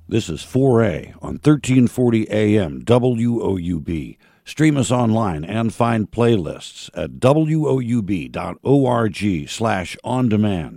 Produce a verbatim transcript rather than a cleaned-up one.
This is four A on thirteen forty A M W O U B. Stream us online and find playlists at woub.org slash on demand.